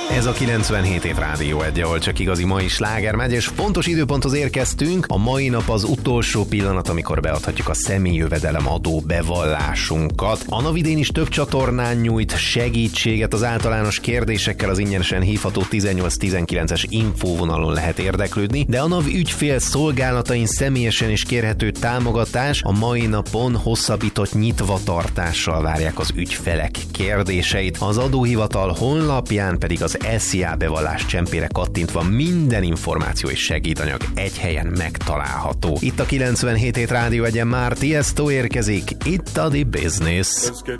Ez a 97 év Rádió 1, ahol csak igazi mai sláger megy, és fontos időponthoz érkeztünk. A mai nap az utolsó pillanat, amikor beadhatjuk a személyjövedelem adó bevallásunkat. A NAV idén is több csatornán nyújt segítséget, az általános kérdésekkel az ingyenesen hívható 18-19-es infóvonalon lehet érdeklődni, de a NAV ügyfél szolgálatain személyesen is kérhető támogatás. A mai napon hosszabbított nyitvatartással várják az ügyfelek kérdéseit. Az adóhivatal honlapján pedig az SZIA bevallás csempére kattintva minden információ és segédanyag egy helyen megtalálható. Itt a 97 hét Rádió 1-en már Tiesto érkezik, itt a The Business.